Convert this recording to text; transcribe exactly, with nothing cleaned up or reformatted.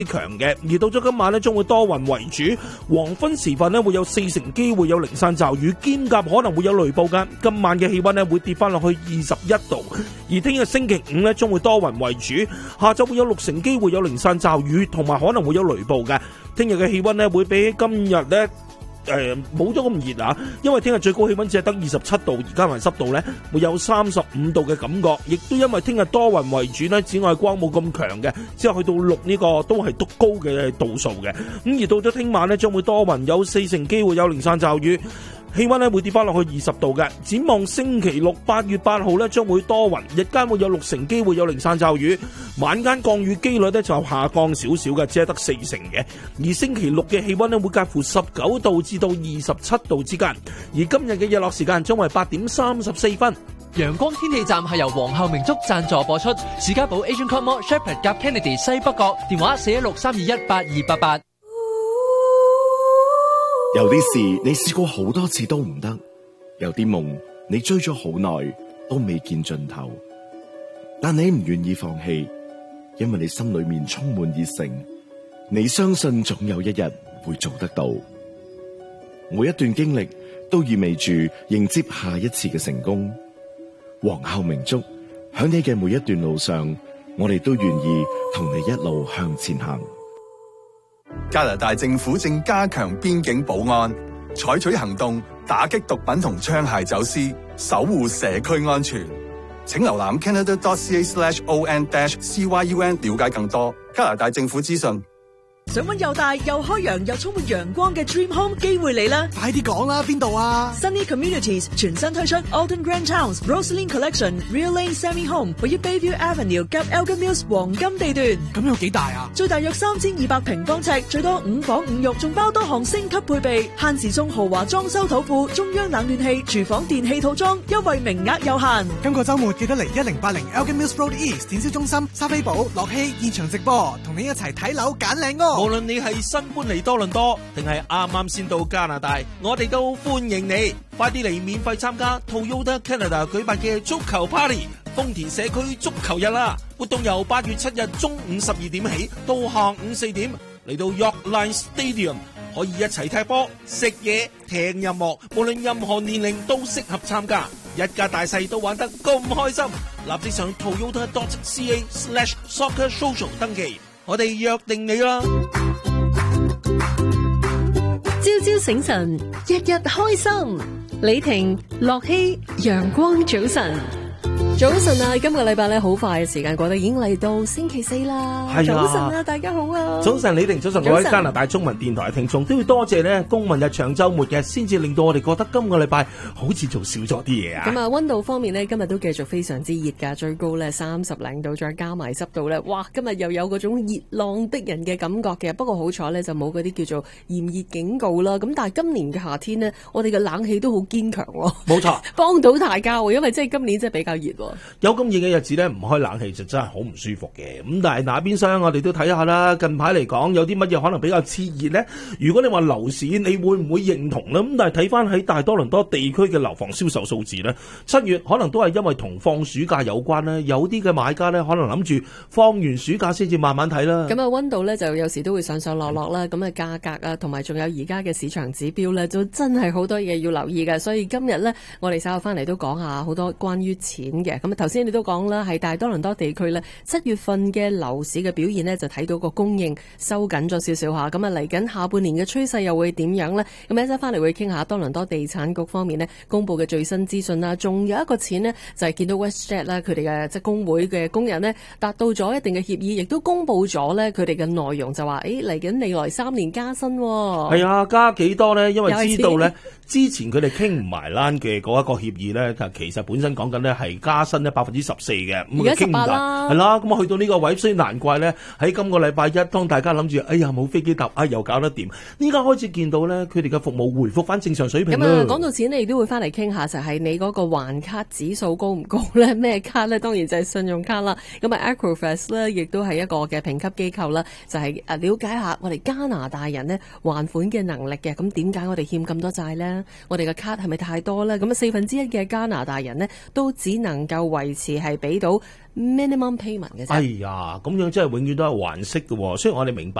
強嘅，而到咗今晚呢，將會多雲為主，黃昏時分呢，會有四成機會有零散驟雨，兼夾可能會有雷暴㗎。今晚嘅氣溫呢，會跌翻落去二十一度，而聽日星期五呢，將會多雲為主，下晝會有六成機會有零散驟雨，同埋可能會有雷暴嘅。聽日嘅氣溫呢，會比今日呢誒冇咗咁熱啊，因為聽日最高氣溫只係得二十七度，而加埋濕度呢，會有三十五度嘅感覺，亦都因為聽日多雲為主呢，紫外光冇咁強嘅，之後去到六呢個都係都高嘅度數嘅。咁而到咗聽晚呢，將會多雲，有四成機會有零散驟雨，氣溫呢會跌翻落去二十度嘅。展望星期六八月八號呢，將會多雲，日間會有六成機會有零散驟雨，晚間降雨機率呢就下降少少嘅，只係得四成嘅。而星期六嘅氣溫呢會介乎十九度至到二十七度之間，而今日嘅日落時間將為八點三十四分。 陽光天氣站係由皇后明燭贊助播出，士嘉堡 Asian Club Mall Shepherd 夾 Kennedy 西北角，電話四一六三二一八二八八。 有啲事你試過好多次都唔得，有啲夢你追咗好耐都未見盡頭，但你唔願意放棄，因為你心裏面充滿熱誠，你相信總有一日會做得到。每一段經歷都意味住迎接下一次嘅成功。皇后明燭，響你嘅每一段路上，我哋都願意同你一路向前行。 加拿大政府正加強邊境保安，採取行動打擊毒品同槍械走私，守護社區安全。請瀏覽 canada dot c a slash o n dash c y u n 了解更多加拿大政府資訊。 想搵又大又開揚又充滿陽光嘅 Dream Home 機會嚟啦！ 快啲講啦，邊度啊 ？Sunny Communities 全新推出 Alton Grand Towns Rosaline Collection Real Lane Semi Home， 位於 Bayview Avenue 及 Elgin Mills 黃金地段。 咁有幾大啊？ 最大約三千二百平方尺，最多五房五浴，仲包多項升級配備，限時送豪華裝修土庫、中央冷暖氣、廚房電器套裝，優惠名額有限。 今個週末記得嚟一零八零 Elgin Mills Road East 展銷中心莎菲寶樂希現場直播，同你一齊睇樓揀靚屋。 無論你係新搬嚟多倫多，定係啱啱先到加拿大，我哋都歡迎你，快啲嚟免費參加 Toyota Canada 舉辦嘅足球 Party 豐田社區足球日啦！活動由八月七日中午十二點起到下午四點，嚟到 Yorkline Stadium 可以一齊踢波、食嘢、聽音樂，無論任何年齡都適合參加，一家大細都玩得咁開心。立即上 toyota dot c a slash soccer social 登記，我哋約定你啦！ 朝朝醒神，日日開心。李婷、樂希，陽光早晨。早晨啊！今個禮拜咧好快嘅時間過得已經嚟到星期四啦。 係啊， 早晨啊，大家好啊！ 早晨，李婷，早晨，各位加拿大中文電台嘅聽眾都要多謝咧，公民日長週末嘅，先至令到我哋覺得今個禮拜好似做少咗啲嘢啊！ 咁啊，溫度方面呢，今日都繼續非常之熱㗎，最高咧三十零度，再加埋濕度咧，哇！今日又有嗰種熱浪逼人嘅感覺嘅。不過好彩咧就冇嗰啲叫做炎熱警告啦。咁但係今年嘅夏天呢，我哋嘅冷氣都好堅強喎。 冇錯， 幫到大家喎，因為即係今年真係比較熱。 有咁熱嘅日子咧，唔開冷氣就真係好唔舒服嘅。咁但係那邊廂我哋都睇下啦。近排嚟講，有啲乜嘢可能比較熾熱呢？如果你話樓市，你會唔會認同呢？咁但係睇翻喺大多倫多地區嘅樓房銷售數字呢，七月可能都係因為同放暑假有關啦。有啲嘅買家呢，可能諗住放完暑假先至慢慢睇啦。 咁啊，溫度呢，就有時都會上上落落啦。咁啊，價格啊，同埋仲有而家嘅市場指標呢，就真係好多嘢要留意嘅。所以今日呢，我哋稍後翻嚟都講下好多關於錢嘅。咁啊，頭先你都講啦，係大多倫多地區呢，七月份嘅樓市嘅表現呢，就睇到個供應收緊咗少少下。咁啊，嚟緊下半年嘅趨勢又會點樣呢？咁一陣翻嚟會傾下多倫多地產局方面呢公布嘅最新資訊啦。仲有一個錢呢，就係、是、見到 WestJet 啦，佢哋嘅即係工會嘅工人呢，達到咗一定嘅協議，亦都公布咗呢佢哋嘅內容，就話誒嚟緊未來三年加薪。 係啊，加幾多呢？因為知道呢，之前佢哋傾唔埋欄嘅嗰一個協議呢，其實本身講緊呢係加薪呢百分之十四嘅，咁佢傾唔大，係啦。咁啊去到呢個位，所以難怪呢，喺今個禮拜一，當大家諗住哎呀冇飛機搭，啊又搞得掂，依家開始見到呢，佢哋嘅服務回復翻正常水平啦。 咁啊，講到錢，你亦都會翻嚟傾下，就係、是、你嗰個還卡指數高唔高呢？咩卡呢？當然就係信用卡啦。咁啊 Equifax 呢，亦都係一個嘅評級機構啦，就係、是、誒了解下我哋加拿大人呢還款嘅能力嘅。咁點解我哋欠咁多債呢？我哋嘅卡係咪太多呢？咁啊四分之一嘅加拿大人呢，都只能夠維持係俾到 minimum payment 嘅啫。 哎呀，咁樣真係永遠都係還息嘅喎。雖然我哋明白